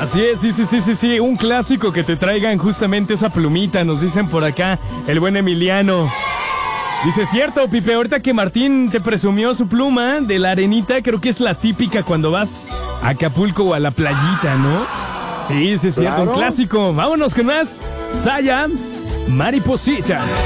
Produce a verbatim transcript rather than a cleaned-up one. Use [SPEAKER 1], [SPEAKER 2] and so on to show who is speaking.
[SPEAKER 1] Así es, sí, sí, sí, sí, sí. Un clásico que te traigan justamente esa plumita, nos dicen por acá, el buen Emiliano. Dice, cierto, Pipe, ahorita que Martín te presumió su pluma de la arenita, creo que es la típica cuando vas a Acapulco o a la playita, ¿no? Sí, sí, es cierto,
[SPEAKER 2] Claro.
[SPEAKER 1] un clásico. Vámonos con más. Saya, Mariposita.